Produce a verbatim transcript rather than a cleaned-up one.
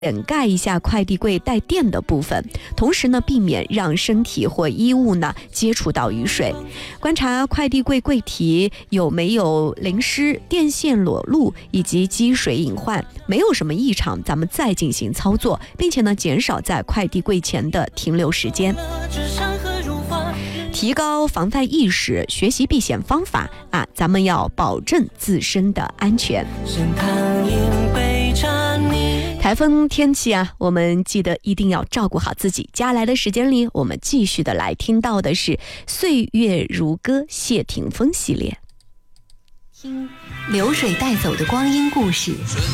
掩盖一下快递柜带电的部分，同时呢，避免让身体或衣物呢接触到雨水。观察快递柜柜体有没有淋湿、电线裸露以及积水隐患，没有什么异常，咱们再进行操作，并且呢，减少在快递柜前的停留时间。提高防范意识，学习避险方法啊，咱们要保证自身的安全。台风天气啊，我们记得一定要照顾好自己。接下来的时间里，我们继续的来听到的是《岁月如歌》谢霆锋系列， 听流水带走的光阴故事。